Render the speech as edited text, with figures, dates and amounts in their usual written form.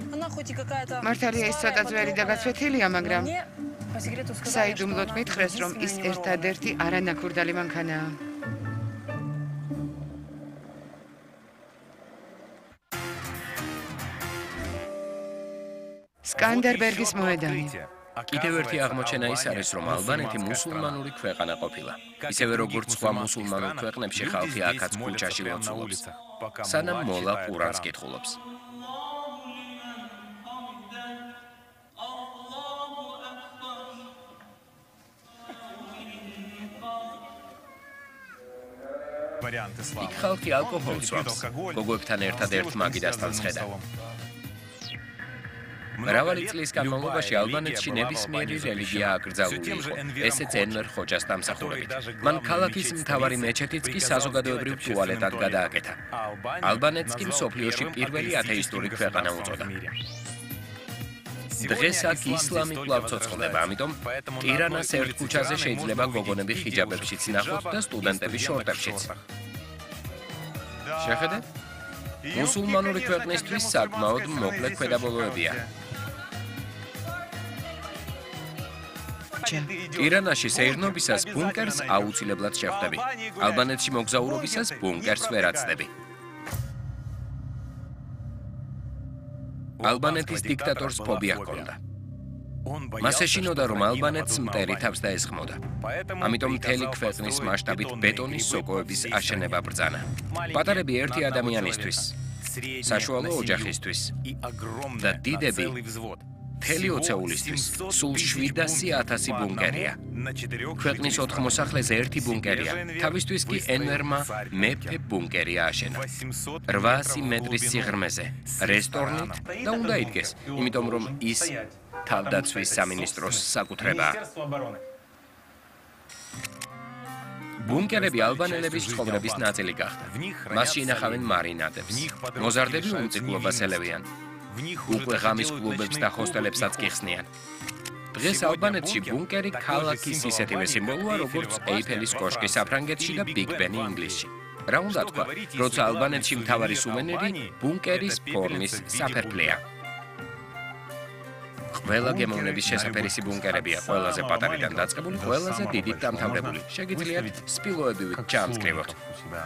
მართალია ის ცოტა ძველი და გაცვეთილია, მაგრამ საიდუმლოდ მითხრეს, რომ ის ერთადერთი არანაქურდალი მანქანაა. სკანდერბერგის მოედანი. კიდევ ერთი აღმოჩენა ის არის, რომ ალბანეთი მუსულმანური ქვეყანა ყოფილა. ისევე როგორც სხვა მუსულმანურ ქვეყნებში ხალხი აქაც ქუჩაში ლოცულობს. სანამ მოლა ყურანს კითხულობს. იქ ხალხი ალკოჰოლს ვამს, გოგოებთან ერთად ერთ მაგიდასთან ხედა. მრავალი წლის განმავლობაში ალბანეთში ნებისმიერი რელიგია აკრძალული იყო, ესეც ენვერ ხოჯას დამსახურებით. მან ქალაქის მთავარი მეჩეთიც კი საზოგადოებრივ ტუალეტად გადააკეთა. ალბანეთს კი მსოფლიოში პირველი ათეისტური ქვეყანა უწოდა. დღეს აქ ისლამი კვლავ ცოცხლდება, ამიტომ ტირანას ერთ ქუჩაზე შეიძლება გოგონები ხიჯაბებშიც ნახოთ და სტუდენტები შორტებშიც. შეხედეთ? მუსულმანური ქვეყნისთვის საკმაოდ მოკლე ქვედაბოლოებია. ტირანაში სეირნობისას ბუნკერს აუცილებლად შეხვდები. ალბანეთში მოგზაურობისას ბუნკერს ვერ აცდები. ალბანეთის დიქტატორს ფობია ჰქონდა. მას ეშინოდა, რომ ალბანეთს მტერი თავს დაესხმოდა. ამიტომ მთელი ქვეყნის მასშტაბით ბეტონის სოკოების აშენება ბრძანა. პატარები ერთი ადამიანისთვის, საშუალო ოჯახისთვის და დიდები მთელი ოცეულისთვის სულ 700,000 ბუნკერია. ქვეყნის 4 მოსახლეზე ერთი ბუნკერია. თავისთვის კი ენვერმა მეფე ბუნკერი ააშენა. 800 მეტრის სიღრმეზე, რესტორნით და უნდა იდგეს, იმიტომ რომ ის თავდაცვის სამინისტროს საკუთრებაა. ბუნკერები ალბანელების ცხოვრების ნაწილი გახდა. მასში ინახავენ მარინადებს. მოზარდები უმწიგლობას ელევიან. უკვე ღამის კლუბებს და ჰოსტელებსაც კი ხსნიან. დღეს ალბანეთში ბუნკერი ქალაქის ისეთივე სიმბოლოა, როგორც ეიფელის კოშკი საფრანგეთში და ბიგ ბენი ინგლისში. რა უნდა თქვა, როცა ალბანეთში მთავარი სუვენირი ბუნკერის ფორმის საფერფლეა. ყველა გემოვნების შესაფერისი ბუნკერებია, ყველაზე პატარიდან დაწყებული, ყველაზე დიდით დამთავრებული. შეგიძლიათ სპილოებივით ჩაამსკრივოთ.